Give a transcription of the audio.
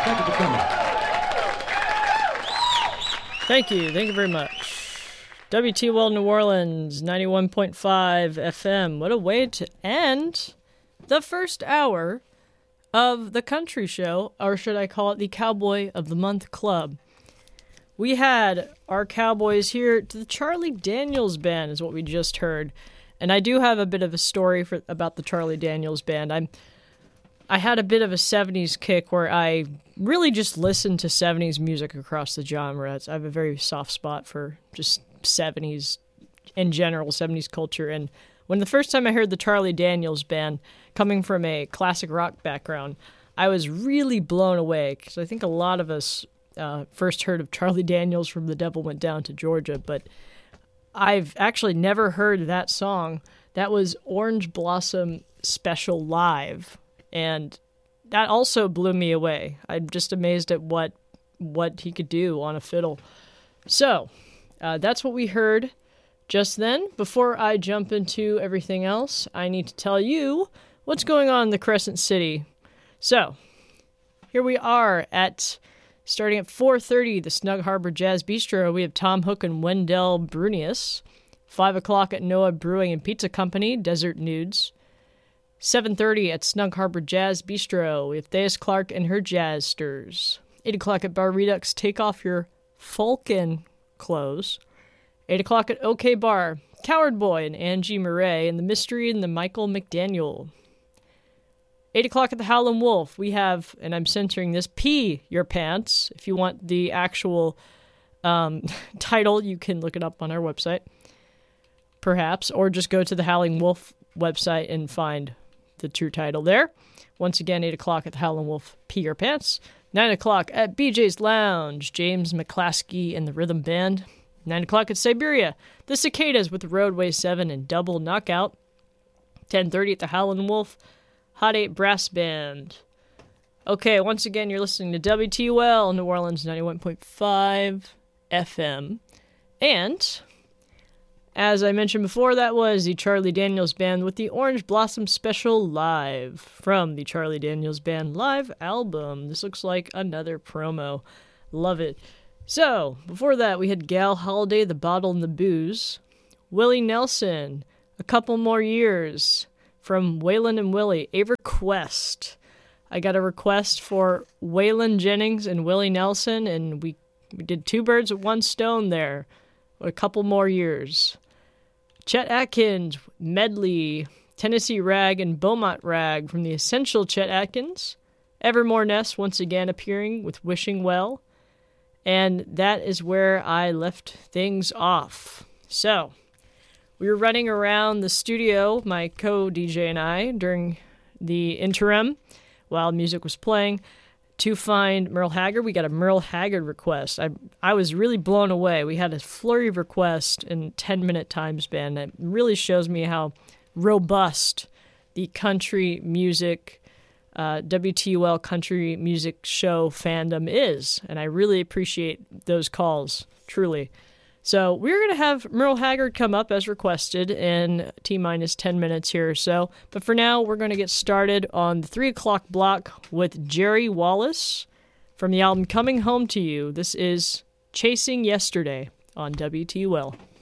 Thank you for coming. Thank you. Thank you very much. WTWL New Orleans, 91.5 FM. What a way to end the first hour of the country show, or should I call it the Cowboy of the Month Club. We had our cowboys here to the Charlie Daniels Band is what we just heard. And I do have a bit of a story about the Charlie Daniels Band. I had a bit of a 70s kick where I really just listened to 70s music across the genres. I have a very soft spot for just 70s in general, 70s culture. And when the first time I heard the Charlie Daniels Band, coming from a classic rock background, I was really blown away because I think a lot of us first heard of Charlie Daniels from The Devil Went Down to Georgia, but I've actually never heard that song. That was Orange Blossom Special Live. And that also blew me away. I'm just amazed at what he could do on a fiddle. So, that's what we heard just then. Before I jump into everything else, I need to tell you what's going on in the Crescent City. So, here we are starting at 4:30, the Snug Harbor Jazz Bistro. We have Tom Hook and Wendell Brunius. 5 o'clock at Noah Brewing and Pizza Company, Desert Nudes. 7:30 at Snug Harbor Jazz Bistro. We have Thais Clark and her Jazz Stirs. 8 o'clock at Bar Redux. Take off your Falcon clothes. 8 o'clock at OK Bar. Coward Boy and Angie Murray and the Mystery and the Michael McDaniel. 8 o'clock at the Howlin' Wolf. We have, and I'm censoring this, Pee Your Pants. If you want the actual title, you can look it up on our website, perhaps, or just go to the Howlin' Wolf website and find the true title there. Once again, 8 o'clock at the Howlin' Wolf, Pee Your Pants. 9 o'clock at BJ's Lounge, James McClaskey and the Rhythm Band. 9 o'clock at Siberia, the Cicadas with the Roadway 7 and Double Knockout. 10:30 at the Howlin' Wolf, Hot 8 Brass Band. Okay, once again, you're listening to WTUL New Orleans 91.5 FM. And as I mentioned before, that was the Charlie Daniels Band with the Orange Blossom Special Live from the Charlie Daniels Band live album. This looks like another promo. Love it. So, before that, we had Gal Holiday, The Bottle and the Booze. Willie Nelson, A Couple More Years from Waylon and Willie, a request. I got a request for Waylon Jennings and Willie Nelson, and we did two birds with one stone there. A Couple More Years. Chet Atkins, Medley, Tennessee Rag, and Beaumont Rag from the Essential Chet Atkins. Evermore Ness once again appearing with Wishing Well. And that is where I left things off. So, we were running around the studio, my co-DJ and I, during the interim while music was playing to find Merle Haggard. We got a Merle Haggard request. I was really blown away. We had a flurry of requests in 10-minute time span. That really shows me how robust the country music, WTUL country music show fandom is. And I really appreciate those calls, truly. So we're going to have Merle Haggard come up as requested in T-minus 10 minutes here or so. But for now, we're going to get started on the 3 o'clock block with Jerry Wallace from the album Coming Home to You. This is Chasing Yesterday on WTUL.